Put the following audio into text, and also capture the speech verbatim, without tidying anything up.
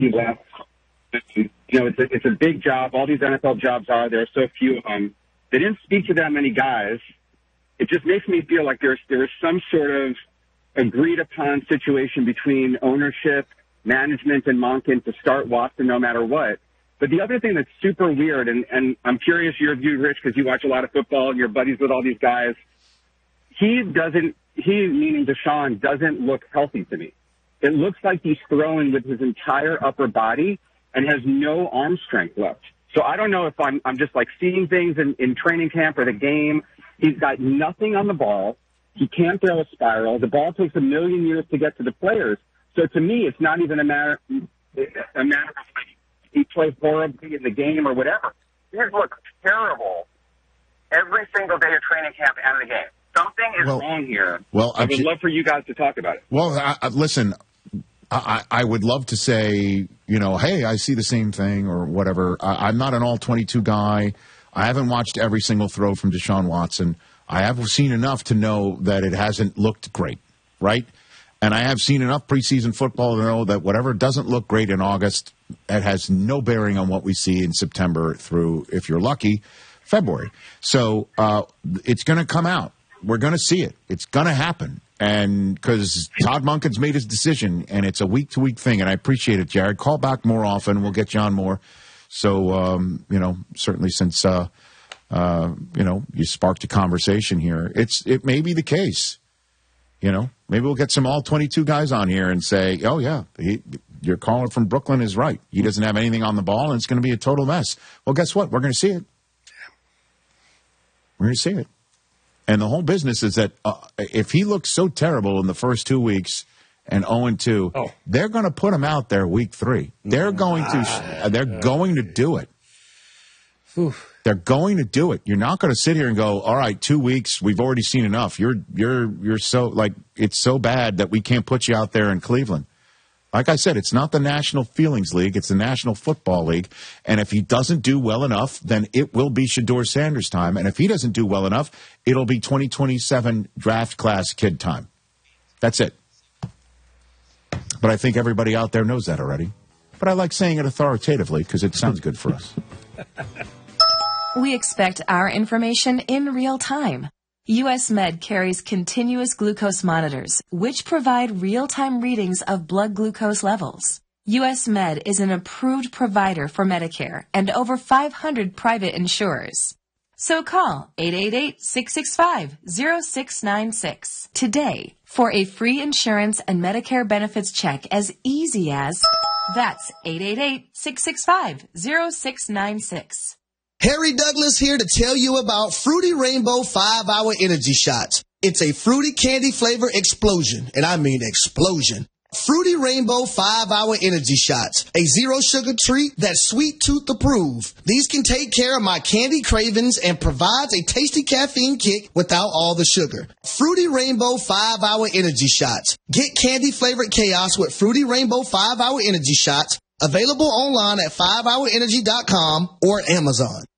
he left. You know, it's a, it's a big job. All these N F L jobs are. There are so few of them. They didn't speak to that many guys. It just makes me feel like there's there is some sort of agreed upon situation between ownership, management, and Monken to start Watson no matter what. But the other thing that's super weird, and, and I'm curious your view, Rich, because you watch a lot of football and you're buddies with all these guys. He doesn't, he, meaning Deshaun, doesn't look healthy to me. It looks like he's throwing with his entire upper body and has no arm strength left. So I don't know if I'm, I'm just like seeing things in, in training camp or the game. He's got nothing on the ball. He can't throw a spiral. The ball takes a million years to get to the players. So to me, it's not even a matter, a matter of like, he plays horribly in the game or whatever. He looks terrible every single day of training camp and the game. Something is well, wrong here. Well, I would ju- love for you guys to talk about it. Well, I, I, listen, I, I would love to say, you know, hey, I see the same thing or whatever. I, I'm not an all twenty-two guy. I haven't watched every single throw from Deshaun Watson. I have seen enough to know that it hasn't looked great, right? And I have seen enough preseason football to know that whatever doesn't look great in August, it has no bearing on what we see in September through, if you're lucky, February. So uh, it's going to come out. We're going to see it. It's going to happen. And because Todd Monken's made his decision, and it's a week-to-week thing, and I appreciate it, Jared. Call back more often. We'll get you on more. So, um, you know, certainly since, uh, uh, you know, you sparked a conversation here, it's it may be the case. You know, maybe we'll get some all twenty-two guys on here and say, oh, yeah, he, your caller from Brooklyn is right. He doesn't have anything on the ball, and it's going to be a total mess. Well, guess what? We're going to see it. We're going to see it. And the whole business is that uh, if he looks so terrible in the first two weeks and oh and two, oh. they're going to put him out there week three. They're going to uh, they're going to do it. Oof. They're going to do it. You're not going to sit here and go, all right, two weeks, we've already seen enough. You're you're you're so like it's so bad that we can't put you out there in Cleveland. Like I said, it's not the National Feelings League. It's the National Football League. And if he doesn't do well enough, then it will be Shedeur Sanders time. And if he doesn't do well enough, it'll be twenty twenty-seven draft class kid time. That's it. But I think everybody out there knows that already. But I like saying it authoritatively because it sounds good for us. We expect our information in real time. U S Med carries continuous glucose monitors, which provide real-time readings of blood glucose levels. U S Med is an approved provider for Medicare and over five hundred private insurers. So call eight eight eight, six six five, zero six nine six today for a free insurance and Medicare benefits check as easy as that's eight eight eight, six six five, zero six nine six. Harry Douglas here to tell you about Fruity Rainbow five hour Energy Shots. It's a fruity candy flavor explosion, and I mean explosion. Fruity Rainbow five hour Energy Shots, a zero-sugar treat that's sweet tooth approved. These can take care of my candy cravings and provides a tasty caffeine kick without all the sugar. Fruity Rainbow five hour Energy Shots. Get candy-flavored chaos with Fruity Rainbow five hour Energy Shots. Available online at five hour energy dot com or Amazon.